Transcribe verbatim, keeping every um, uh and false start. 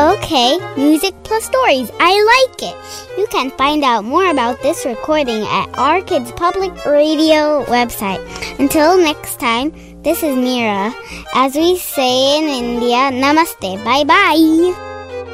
Okay, music plus stories. I like it. You can find out more about this recording at our Kids Public Radio website. Until next time, this is Mira. As we say in India, namaste. Bye-bye.